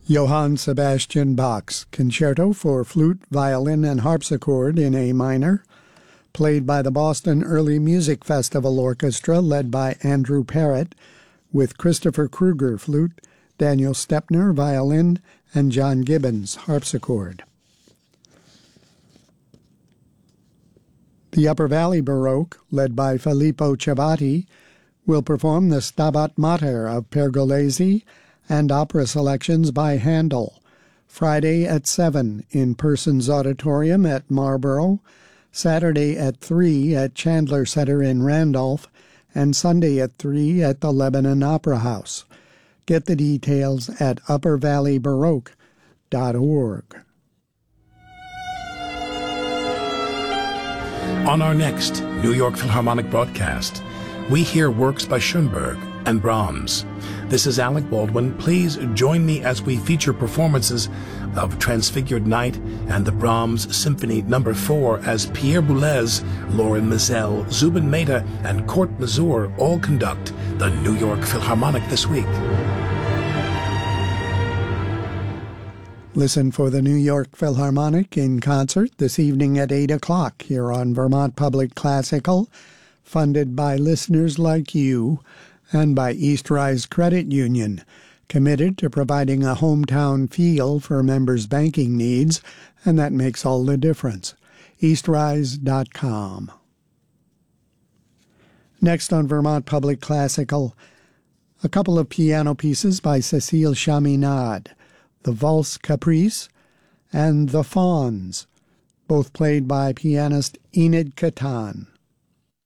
Johann Sebastian Bach's Concerto for Flute, Violin, and Harpsichord in A minor, played by the Boston Early Music Festival Orchestra led by Andrew Parrott, with Christopher Kruger flute, Daniel Stepner violin, and John Gibbons harpsichord. The Upper Valley Baroque, led by Filippo Chavati, will perform the Stabat Mater of Pergolesi and opera selections by Handel, Friday at 7 in Persons Auditorium at Marlborough, Saturday at 3 at Chandler Center in Randolph, and Sunday at 3 at the Lebanon Opera House. Get the details at uppervalleybaroque.org. On our next New York Philharmonic broadcast, we hear works by Schoenberg and Brahms. This is Alec Baldwin. Please join me as we feature performances of Transfigured Night and the Brahms Symphony No. 4 as Pierre Boulez, Lauren Mizell, Zubin Mehta, and Court Mazur all conduct the New York Philharmonic this week. Listen for the New York Philharmonic in concert this evening at 8 o'clock here on Vermont Public Classical, funded by listeners like you and by East Rise Credit Union, committed to providing a hometown feel for members' banking needs, and that makes all the difference. eastrise.com. Next on Vermont Public Classical, a couple of piano pieces by Cécile Chaminade, the Valse Caprice and the Fauns, both played by pianist Enid Catan.